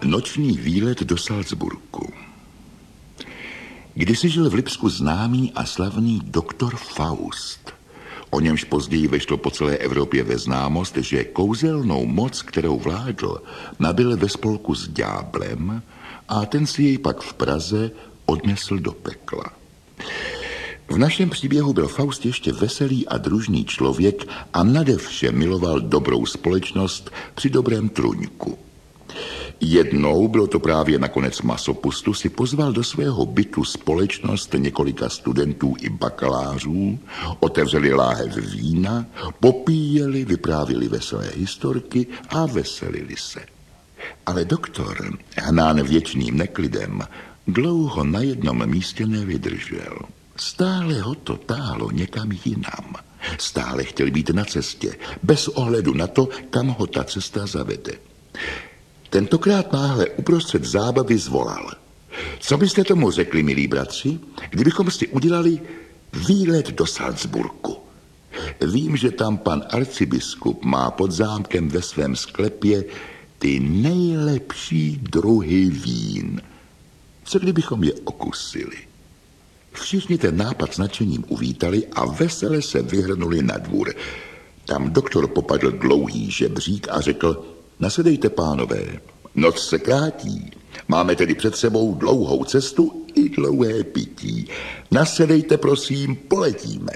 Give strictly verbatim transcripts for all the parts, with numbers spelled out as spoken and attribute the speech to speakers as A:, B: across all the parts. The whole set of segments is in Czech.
A: Noční výlet do Salzburgu. Kdysi žil v Lipsku známý a slavný doktor Faust. O němž později vešlo po celé Evropě ve známost, že kouzelnou moc, kterou vládl, nabyl ve spolku s ďáblem a ten si jej pak v Praze odnesl do pekla. V našem příběhu byl Faust ještě veselý a družný člověk a nade vše miloval dobrou společnost při dobrém truňku. Jednou, bylo to právě na konec masopustu, si pozval do svého bytu společnost několika studentů i bakalářů, otevřeli láhev vína, popíjeli, vyprávěli veselé historky a veselili se. Ale doktor, hnán věčným neklidem, dlouho na jednom místě nevydržel. Stále ho to táhlo někam jinam. Stále chtěl být na cestě, bez ohledu na to, kam ho ta cesta zavede. Tentokrát náhle uprostřed zábavy zvolal. Co byste tomu řekli, milí bratři, kdybychom si udělali výlet do Salzburgu? Vím, že tam pan arcibiskup má pod zámkem ve svém sklepě ty nejlepší druhy vín. Co kdybychom je okusili? Všichni ten nápad s nadšením uvítali a vesele se vyhrnuli na dvůr. Tam doktor popadl dlouhý žebřík a řekl: nasedejte, pánové, noc se krátí. Máme tedy před sebou dlouhou cestu i dlouhé pití. Nasedejte, prosím, poletíme.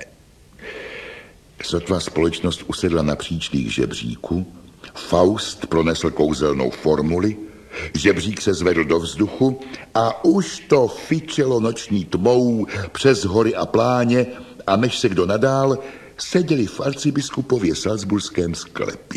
A: Sotva společnost usedla na příčných žebříku, Faust pronesl kouzelnou formuli, žebřík se zvedl do vzduchu a už to fičelo noční tmou přes hory a pláně a než se kdo nadál, seděli v arcibiskupově salzburském sklepě.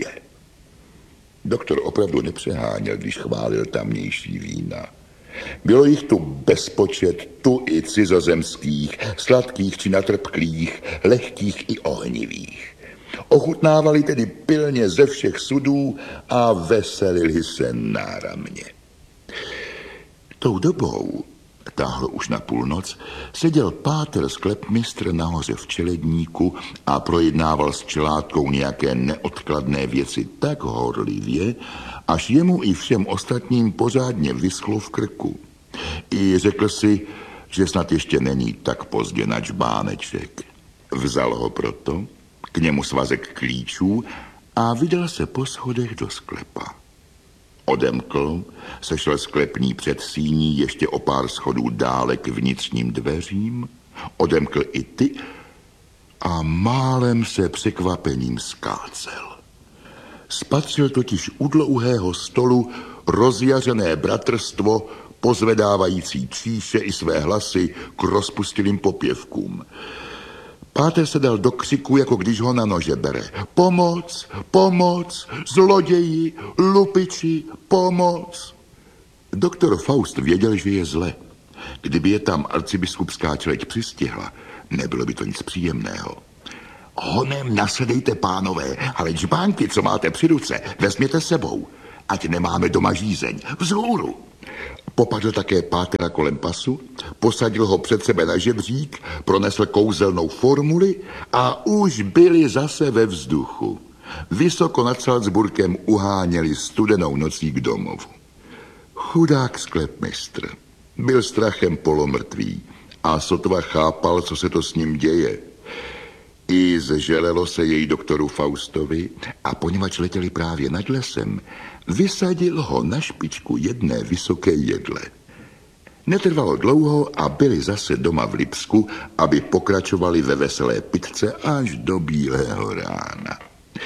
A: Doktor opravdu nepřeháněl, když chválil tamnější vína. Bylo jich tu bezpočet, tu i cizozemských, sladkých či natrpklých, lehkých i ohnivých. Ochutnávali tedy pilně ze všech sudů a veselili se náramně. Tou dobou, táhlo už na půlnoc, seděl páter sklepmistr nahoře v čeledníku a projednával s čelátkou nějaké neodkladné věci tak horlivě, až jemu i všem ostatním pořádně vyschlo v krku. I řekl si, že snad ještě není tak pozdě na čbáneček. Vzal ho proto, k němu svazek klíčů a vydal se po schodech do sklepa. Odemkl, sešel sklepní předsíní ještě o pár schodů dále k vnitřním dveřím, odemkl i ty a málem se překvapením skácel. Spatřil totiž u dlouhého stolu rozjařené bratrstvo, pozvedávající číše i své hlasy k rozpustilým popěvkům. Páter se dal do křiku, jako když ho na nože bere. Pomoc, pomoc, zloději, lupiči, pomoc. Doktor Faust věděl, že je zle. Kdyby je tam arcibiskupská čeleť přistihla, nebylo by to nic příjemného. Honem nasedejte, pánové, ale džbánky, co máte při ruce, vezměte sebou, ať nemáme doma žízeň. Vzhůru. Popadl také pátera kolem pasu, posadil ho před sebe na žebřík, pronesl kouzelnou formuli a už byli zase ve vzduchu. Vysoko nad Salzburgem uháněli studenou nocí k domovu. Chudák sklepmistr byl strachem polomrtvý a sotva chápal, co se to s ním děje. I zželelo se jej doktoru Faustovi a poněvadž letěli právě nad lesem, vysadil ho na špičku jedné vysoké jedle. Netrvalo dlouho a byli zase doma v Lipsku, aby pokračovali ve veselé pitce až do bílého rána.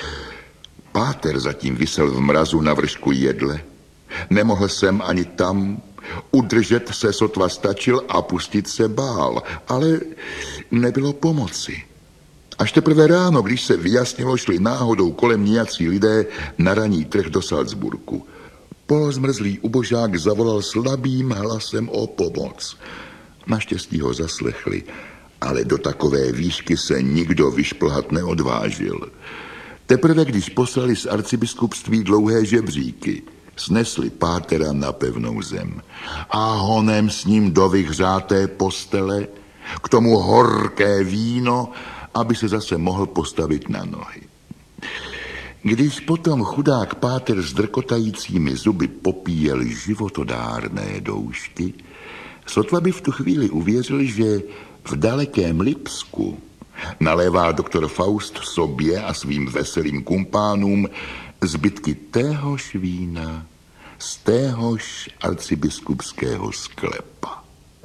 A: Páter zatím visel v mrazu na vršku jedle. Nemohl sem ani tam, udržet se sotva stačil a pustit se bál, ale nebylo pomoci. Až teprve ráno, když se vyjasnilo, šli náhodou kolem nějací lidé na ranní trh do Salzburgu. Polozmrzlý ubožák zavolal slabým hlasem o pomoc. Naštěstí ho zaslechli, ale do takové výšky se nikdo vyšplhat neodvážil. Teprve když poslali z arcibiskupství dlouhé žebříky, snesli pátera na pevnou zem a honem s ním do vyhřáté postele, k tomu horké víno, aby se zase mohl postavit na nohy. Když potom chudák páter s drkotajícími zuby popíjel životodárné doušky, sotva by v tu chvíli uvěřil, že v dalekém Lipsku nalévá doktor Faust sobě a svým veselým kumpánům zbytky téhož vína z téhož arcibiskupského sklepa.